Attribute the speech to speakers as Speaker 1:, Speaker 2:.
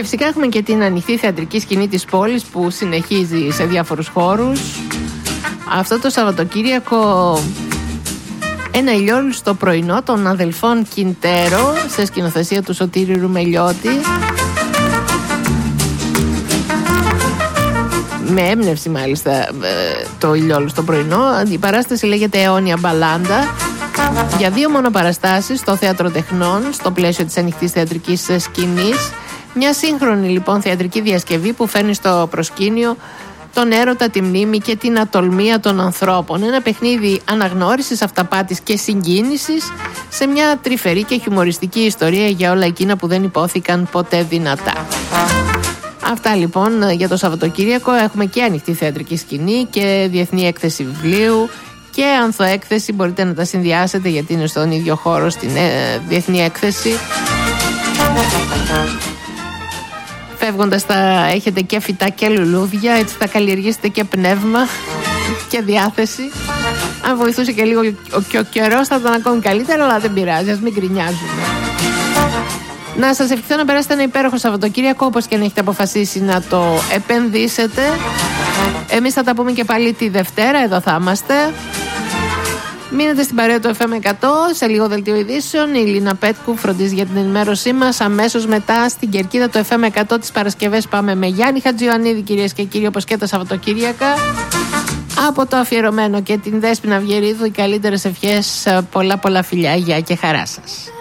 Speaker 1: Και φυσικά έχουμε και την ανοιχτή θεατρική σκηνή της πόλης που συνεχίζει σε διάφορους χώρους. Αυτό το Σαββατοκύριακο ένα ηλιόλουστο πρωινό των αδελφών Κιντέρο σε σκηνοθεσία του Σωτήρη Ρουμελιώτη, με έμπνευση μάλιστα το ηλιόλουστο πρωινό. Η παράσταση λέγεται Αιώνια Μπαλάντα, για 2 μόνο παραστάσεις στο Θέατρο Τεχνών στο πλαίσιο της ανοιχτής θεατρικής σκηνής. Μια σύγχρονη λοιπόν θεατρική διασκευή που φέρνει στο προσκήνιο τον έρωτα, τη μνήμη και την ατολμία των ανθρώπων. Ένα παιχνίδι αναγνώρισης, αυταπάτης και συγκίνησης σε μια τρυφερή και χιουμοριστική ιστορία για όλα εκείνα που δεν υπόθηκαν ποτέ δυνατά. Αυτά λοιπόν για το Σαββατοκύριακο. Έχουμε και ανοιχτή θεατρική σκηνή και διεθνή έκθεση βιβλίου και ανθοέκθεση. Μπορείτε να τα συνδυάσετε γιατί είναι στον ίδιο χώρο στην διεθνή έκθεση. Φεύγοντας θα έχετε και φυτά και λουλούδια, έτσι θα καλλιεργήσετε και πνεύμα και διάθεση. Αν βοηθούσε και λίγο ο καιρός θα ήταν ακόμη καλύτερο, αλλά δεν πειράζει, ας μην γκρινιάζουμε. Να σας ευχηθώ να περάσετε ένα υπέροχο Σαββατοκύριακο, όπως και αν έχετε αποφασίσει να το επενδύσετε. Εμείς θα τα πούμε και πάλι τη Δευτέρα, εδώ θα είμαστε. Μείνετε στην παρέα του FM 100, σε λίγο δελτίο ειδήσεων. Η Λίνα Πέτκου φροντίζει για την ενημέρωσή μας. Αμέσως μετά στην κερκίδα του FM 100 τις Παρασκευές πάμε με Γιάννη Χατζιωαννίδη, κυρίες και κύριοι, όπως και τα Σαββατοκύριακα. Από το αφιερωμένο και την Δέσποινα Αυγερίδου, οι καλύτερες ευχές, πολλά φιλιά, γεια και χαρά σας.